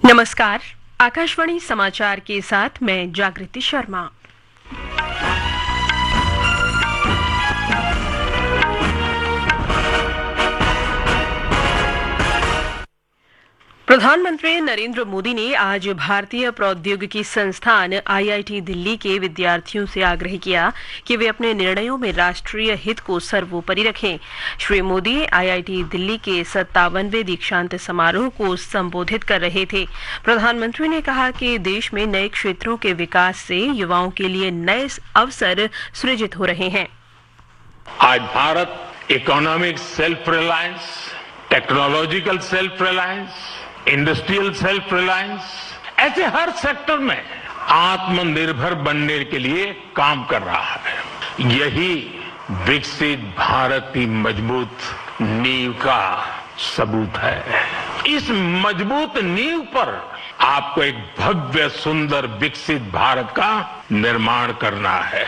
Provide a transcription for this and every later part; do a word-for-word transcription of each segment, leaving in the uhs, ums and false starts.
नमस्कार, आकाशवाणी समाचार के साथ मैं जागृति शर्मा। प्रधानमंत्री नरेंद्र मोदी ने आज भारतीय प्रौद्योगिकी संस्थान आई आई टी दिल्ली के विद्यार्थियों से आग्रह किया कि वे अपने निर्णयों में राष्ट्रीय हित को सर्वोपरि रखें। श्री मोदी आई आई टी दिल्ली के सत्तावनवें दीक्षांत समारोह को संबोधित कर रहे थे। प्रधानमंत्री ने कहा कि देश में नए क्षेत्रों के विकास से युवाओं के लिए नए अवसर सृजित हो रहे हैं। आज Bharat economic self reliance, technological self reliance, industrial self reliance, ऐसे हर सेक्टर में आत्मनिर्भर बनने के लिए काम कर रहा है। यही विकसित भारत की मजबूत नींव का सबूत है। इस मजबूत नींव पर आपको एक भव्य, सुंदर, विकसित भारत का निर्माण करना है।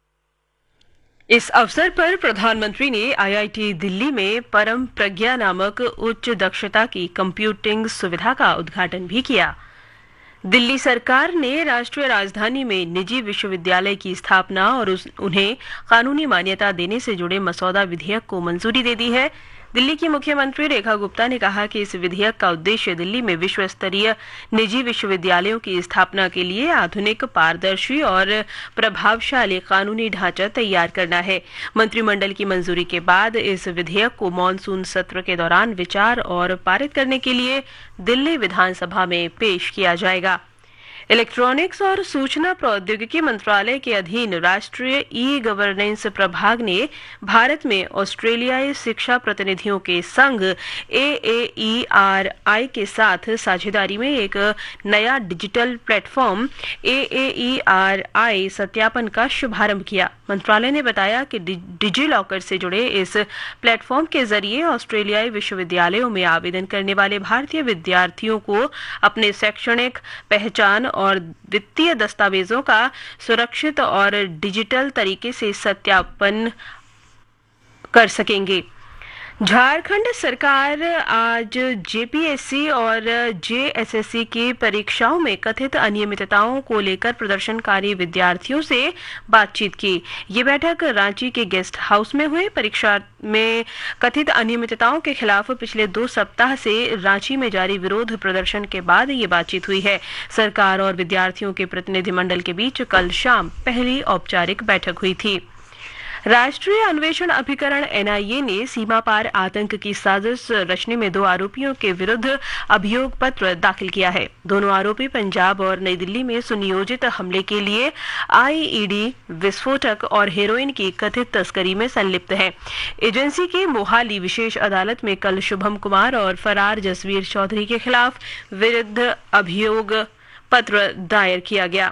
इस अवसर पर प्रधानमंत्री ने आई आई टी दिल्ली में परम प्रज्ञा नामक उच्च दक्षता की कंप्यूटिंग सुविधा का उद्घाटन भी किया। दिल्ली सरकार ने राष्ट्रीय राजधानी में निजी विश्वविद्यालय की स्थापना और उस, उन्हें कानूनी मान्यता देने से जुड़े मसौदा विधेयक को मंजूरी दे दी है। दिल्ली की मुख्यमंत्री रेखा गुप्ता ने कहा कि इस विधेयक का उद्देश्य दिल्ली में विश्व स्तरीय निजी विश्वविद्यालयों की स्थापना के लिए आधुनिक, पारदर्शी और प्रभावशाली कानूनी ढांचा तैयार करना है। मंत्रिमंडल की मंजूरी के बाद इस विधेयक को मॉनसून सत्र के दौरान विचार और पारित करने के लिए दिल्ली विधानसभा में पेश किया जाएगा। इलेक्ट्रॉनिक्स और सूचना प्रौद्योगिकी मंत्रालय के अधीन राष्ट्रीय ई गवर्नेंस प्रभाग ने भारत में ऑस्ट्रेलियाई शिक्षा प्रतिनिधियों के संघ ए ए ई आर आई के साथ साझेदारी में एक नया डिजिटल प्लेटफॉर्म ए ए ई आर आई सत्यापन का शुभारंभ किया। मंत्रालय ने बताया कि डिजी लॉकर से जुड़े इस प्लेटफॉर्म के जरिए ऑस्ट्रेलियाई विश्वविद्यालयों में आवेदन करने वाले भारतीय विद्यार्थियों को अपने शैक्षणिक पहचान और वित्तीय दस्तावेजों का सुरक्षित और डिजिटल तरीके से सत्यापन कर सकेंगे। झारखंड सरकार आज जे पी एस सी और जे एस एस सी की परीक्षाओं में कथित अनियमितताओं को लेकर प्रदर्शनकारी विद्यार्थियों से बातचीत की। ये बैठक रांची के गेस्ट हाउस में हुई। परीक्षा में कथित अनियमितताओं के खिलाफ पिछले दो सप्ताह से रांची में जारी विरोध प्रदर्शन के बाद ये बातचीत हुई है। सरकार और विद्यार्थियों के प्रतिनिधिमंडल के बीच कल शाम पहली औपचारिक बैठक हुई थी। राष्ट्रीय अन्वेषण अभिकरण एन आई ए ने सीमा पार आतंक की साजिश रचने में दो आरोपियों के विरुद्ध अभियोग पत्र दाखिल किया है। दोनों आरोपी पंजाब और नई दिल्ली में सुनियोजित हमले के लिए आई ई डी, विस्फोटक और हेरोइन की कथित तस्करी में संलिप्त हैं। एजेंसी की मोहाली विशेष अदालत में कल शुभम कुमार और फरार जसवीर चौधरी के खिलाफ विरुद्ध अभियोग पत्र दायर किया गया।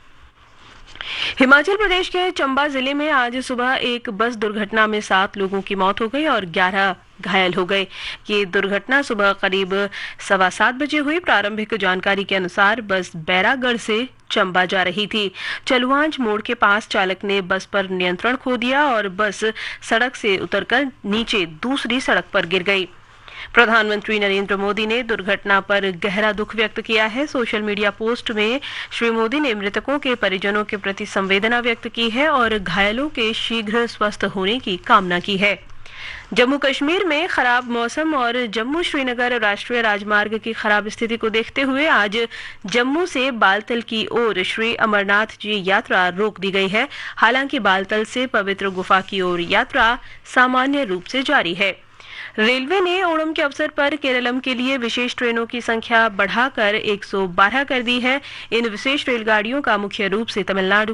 हिमाचल प्रदेश के चंबा जिले में आज सुबह एक बस दुर्घटना में सात लोगों की मौत हो गई और ग्यारह घायल हो गए। ये दुर्घटना सुबह करीब सवा सात बजे हुई। प्रारंभिक जानकारी के अनुसार बस बैरागढ़ से चंबा जा रही थी। चलुआंज मोड़ के पास चालक ने बस पर नियंत्रण खो दिया और बस सड़क से उतरकर नीचे दूसरी सड़क पर गिर गई। प्रधानमंत्री नरेंद्र मोदी ने दुर्घटना पर गहरा दुख व्यक्त किया है। सोशल मीडिया पोस्ट में श्री मोदी ने मृतकों के परिजनों के प्रति संवेदना व्यक्त की है और घायलों के शीघ्र स्वस्थ होने की कामना की है। जम्मू कश्मीर में खराब मौसम और जम्मू श्रीनगर राष्ट्रीय राजमार्ग की खराब स्थिति को देखते हुए आज जम्मू से बालतल की ओर श्री अमरनाथ जी यात्रा रोक दी गई है। हालांकि बालतल से पवित्र गुफा की ओर यात्रा सामान्य रूप से जारी है। रेलवे ने ओणम के अवसर पर केरलम के लिए विशेष ट्रेनों की संख्या बढ़ाकर एक सौ बारह कर दी है। इन विशेष रेलगाड़ियों का मुख्य रूप से तमिलनाडु